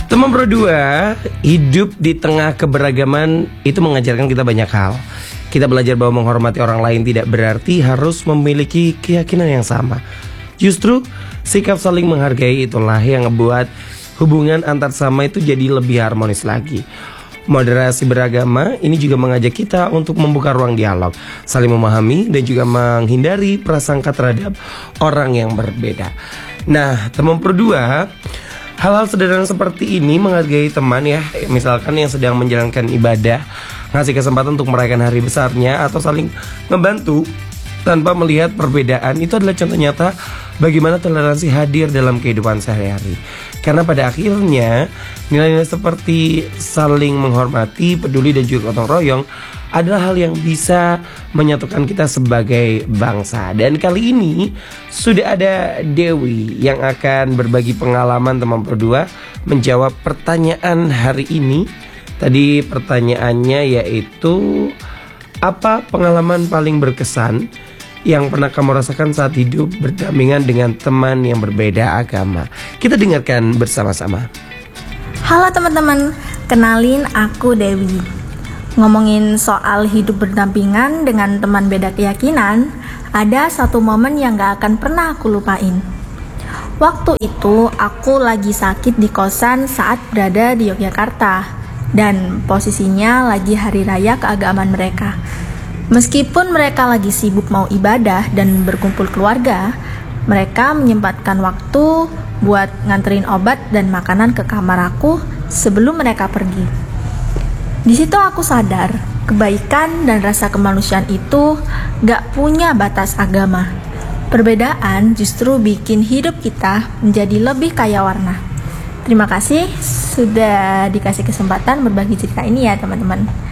Teman berdua, hidup di tengah keberagaman itu mengajarkan kita banyak hal. Kita belajar bahwa menghormati orang lain tidak berarti harus memiliki keyakinan yang sama. Justru, sikap saling menghargai itulah yang ngebuat hubungan antar sama itu jadi lebih harmonis lagi. Moderasi beragama ini juga mengajak kita untuk membuka ruang dialog, saling memahami dan juga menghindari prasangka terhadap orang yang berbeda. Nah, teman berdua, hal-hal sederhana seperti ini menghargai teman ya, misalkan yang sedang menjalankan ibadah, ngasih kesempatan untuk merayakan hari besarnya atau saling membantu tanpa melihat perbedaan, itu adalah contoh nyata bagaimana toleransi hadir dalam kehidupan sehari-hari. Karena pada akhirnya nilai-nilai seperti saling menghormati, peduli dan juga gotong royong adalah hal yang bisa menyatukan kita sebagai bangsa. Dan kali ini sudah ada Dewi yang akan berbagi pengalaman teman berdua menjawab pertanyaan hari ini. Tadi pertanyaannya yaitu, apa pengalaman paling berkesan yang pernah kamu rasakan saat hidup berdampingan dengan teman yang berbeda agama? Kita dengarkan bersama-sama. Halo teman-teman, kenalin aku Dewi. Ngomongin soal hidup berdampingan dengan teman beda keyakinan, ada satu momen yang gak akan pernah aku lupain. Waktu itu aku lagi sakit di kosan saat berada di Yogyakarta, dan posisinya lagi hari raya keagamaan mereka. Meskipun mereka lagi sibuk mau ibadah dan berkumpul keluarga, mereka menyempatkan waktu buat nganterin obat dan makanan ke kamar aku sebelum mereka pergi. Di situ aku sadar, kebaikan dan rasa kemanusiaan itu gak punya batas agama. Perbedaan justru bikin hidup kita menjadi lebih kaya warna. Terima kasih sudah dikasih kesempatan berbagi cerita ini ya teman-teman.